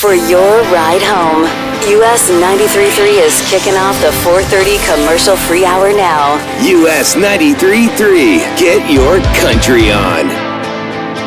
for your ride home. US 93.3 is kicking off the 4:30 commercial free hour now. US 93.3. Get your country on.